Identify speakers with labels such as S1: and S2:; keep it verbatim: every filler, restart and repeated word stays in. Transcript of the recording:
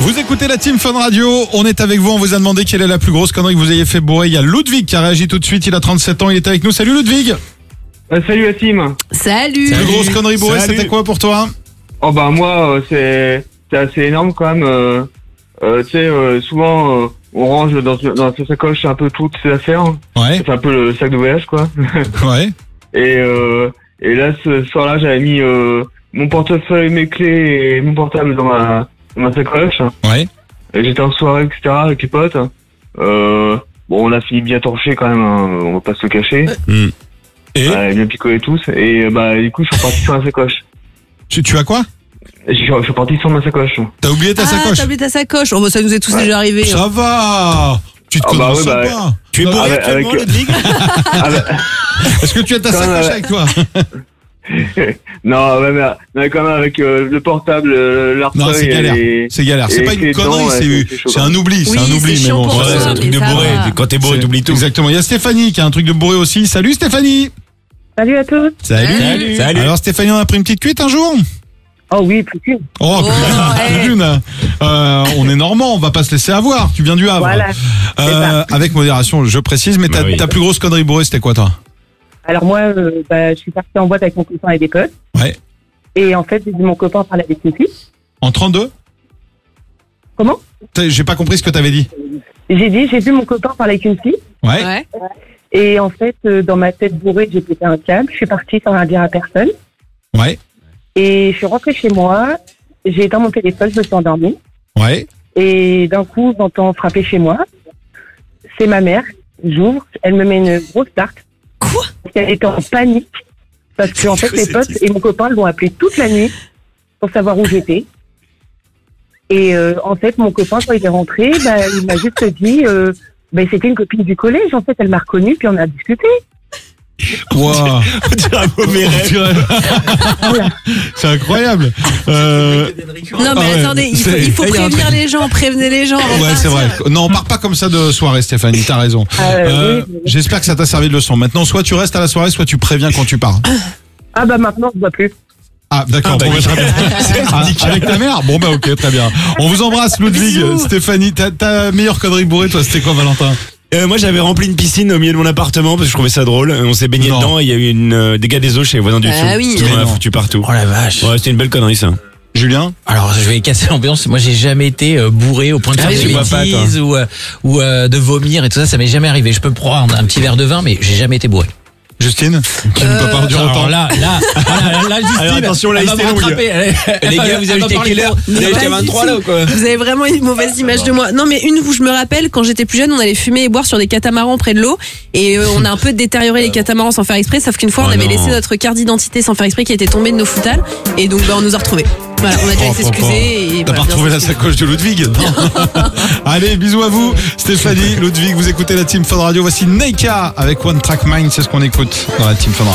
S1: Vous écoutez la Team Fun Radio, on est avec vous, on vous a demandé quelle est la plus grosse connerie que vous ayez fait bourrer. Il y a Ludwig qui a réagi tout de suite, il a trente-sept ans, il est avec nous. Salut Ludwig.
S2: Euh, salut la team.
S3: Salut.
S1: La plus grosse connerie bourrée,
S2: Salut.
S1: c'était quoi pour toi?
S2: Oh bah moi euh, c'est c'est assez énorme quand même. Euh, euh, tu sais euh, souvent euh, on range dans dans sa sacoche un peu toutes ses affaires.
S1: Ouais,
S2: C'est un peu le sac de voyage quoi.
S1: ouais.
S2: Et euh, et là ce soir-là j'avais mis euh, mon portefeuille, mes clés et mon portable dans ma dans ma sacoche.
S1: Ouais.
S2: Et j'étais en soirée et cetera avec les potes. Euh, bon on a fini bien torché quand même, hein, on va pas se le cacher.
S1: Mmh. Et
S2: Ouais, bien picolé tous. Et bah du coup je suis reparti sur ma sacoche.
S1: tu, tu as quoi?
S2: Je suis, je suis parti sur ma sacoche.
S1: T'as oublié ta
S3: Ah,
S1: sacoche?
S3: t'as oublié ta sacoche. Oh, bah, ça nous est tous déjà arrivé.
S1: Ça va. Tu te
S2: Ah bah
S1: connais
S2: ouais, bah,
S1: pas.
S4: Tu es bourré
S2: Avec-
S4: actuellement,
S2: avec-
S4: Ludwig?
S2: Ah bah,
S1: Est-ce que tu as ta
S2: Quand même,
S1: sacoche
S2: ouais.
S1: avec toi?
S2: non, ouais, mais, mais quand même avec euh, le portable, euh,
S1: Non, c'est
S2: l'arfeuille
S1: galère.
S2: et...
S1: C'est galère. C'est
S2: et
S1: pas
S2: avec
S1: une
S2: les
S1: connerie,
S2: dents, ouais,
S1: c'est
S2: c'est- c'est chaud,
S1: c'est un
S2: quoi.
S1: oubli. C'est
S3: Oui,
S1: un
S3: c'est
S1: oubli, mais
S3: chiant
S1: bon.
S3: pour
S1: ça,
S4: Ouais,
S3: ça,
S4: c'est un
S3: mais
S4: truc de
S3: ça
S4: bourré.
S3: va.
S4: Quand t'es bourré,
S1: c'est-
S4: t'oublies tout.
S1: Exactement. Il y a Stéphanie qui a un truc de bourré aussi. Salut Stéphanie.
S5: Salut à tous.
S1: Salut.
S3: Salut.
S4: Salut.
S1: Alors Stéphanie, on a pris une petite cuite un jour?
S5: Oh oui, plus qu'une.
S1: Oh,
S3: Oh,
S1: plus d'une,
S3: ouais.
S1: plus d'une. Euh, on est normand, on va pas se laisser avoir. Tu viens du Havre.
S5: Voilà.
S1: Euh, avec modération, je précise. Mais ta,
S4: Bah oui.
S1: ta plus grosse connerie bourrée, c'était quoi, toi?
S5: Alors moi, euh, bah, je suis partie en boîte avec mon copain et des potes.
S1: Ouais.
S5: Et en fait, j'ai dit mon copain parlait avec une fille.
S1: En trente-deux?
S5: Comment?
S1: T'as- J'ai pas compris ce que t'avais dit.
S5: J'ai dit, j'ai vu mon copain parler avec une fille.
S1: Ouais.
S3: Ouais.
S5: Et en fait, euh, dans ma tête bourrée, j'ai pété un câble. Je suis partie sans rien dire à personne.
S1: Ouais.
S5: Et je suis rentrée chez moi. J'ai éteint mon téléphone, je me suis endormie.
S1: Ouais.
S5: Et d'un coup, j'entends frapper chez moi. C'est ma mère. J'ouvre. Elle me met une grosse tarte.
S3: Quoi?
S5: Elle était en panique. Parce que, en fait,
S4: quoi
S5: les
S4: cette
S5: potes et mon copain l'ont appelé toute la nuit pour savoir où j'étais. Et euh, en fait, mon copain, quand il est rentré, bah, il m'a juste dit, euh, bah, c'était une copine du collège. En fait, elle m'a reconnue, puis on a discuté.
S1: Wow.
S4: On dirait un mauvais rêve.
S1: C'est incroyable. Euh,
S3: Non, mais
S1: Ah ouais,
S3: attendez, il faut,
S1: c'est-
S3: il faut
S1: il y a un
S3: prévenir les gens, prévenez les gens. avant de
S1: ouais, c'est vrai.
S3: partir.
S1: Non, on part pas comme ça de soirée, Stéphanie. T'as raison.
S5: Euh,
S1: Euh,
S5: oui.
S1: J'espère que ça t'a servi de leçon. Maintenant, soit tu restes à la soirée, soit tu préviens quand tu pars.
S5: Ah bah maintenant, je ne vois plus.
S1: Ah, d'accord.
S4: Ah, bah,
S1: bon, bah, très bien. Ah, avec ta mère? Bon, bah, ok, très bien. On vous embrasse, Ludwig.
S3: Bisous.
S1: Stéphanie, ta, ta meilleure connerie bourrée, toi, c'était quoi, Valentin?
S4: Euh, moi, j'avais rempli une piscine au milieu de mon appartement parce que je trouvais ça drôle. On s'est baigné
S1: Non.
S4: dedans et il y a eu une euh, dégâts des eaux chez les voisins du
S3: Ah
S4: dessous.
S3: oui.
S4: Qui m'en a
S1: Mais non.
S4: foutu partout.
S6: Oh la vache.
S4: Ouais, c'était une belle connerie ça.
S1: Julien?
S6: Alors je vais casser l'ambiance. Moi j'ai jamais été euh, bourré au point de
S4: Ah
S6: faire
S4: oui,
S6: des
S4: tu bois pas,
S6: bêtises ou euh, ou euh, de vomir et tout ça. Ça m'est jamais arrivé. Je peux me prendre un petit verre de vin, mais j'ai jamais été bourré.
S1: Justine? Qui ne peut pas durer
S6: Alors
S1: autant.
S6: là, là, là, là, Justine,
S4: Alors, attention, la
S6: elle va
S4: liste
S6: me
S4: est longue.
S6: rattraper. Elle- elle
S4: Les
S6: va-
S4: gars, vous
S6: elle
S4: avez
S6: va
S4: jusqu'à
S6: parler
S4: quelle heure?
S6: pour-
S4: Vous avez jusqu'à
S3: Pas du
S4: vingt-trois là
S3: tout.
S4: ou quoi?
S3: Vous avez vraiment une mauvaise image de moi. Non, mais une où je me rappelle, quand j'étais plus jeune, on allait fumer et boire sur des catamarans près de l'eau. Et euh, on a un peu détérioré les catamarans sans faire exprès. Sauf qu'une fois, on
S4: Oh
S3: avait
S4: non.
S3: laissé notre carte d'identité sans faire exprès qui était tombée de nos foutales. Et donc, bah, on nous a retrouvés. Voilà, on a déjà
S1: Oh,
S3: été
S1: oh, oh.
S3: excusés. et
S1: T'as
S3: voilà,
S1: pas retrouvé
S3: bien
S1: la
S3: sûr.
S1: sacoche de Ludwig? Non. Allez, bisous à vous, Stéphanie, Ludwig, vous écoutez la Team Fun Radio. Voici Neika avec One Track Mind, c'est ce qu'on écoute dans la Team Fun Radio.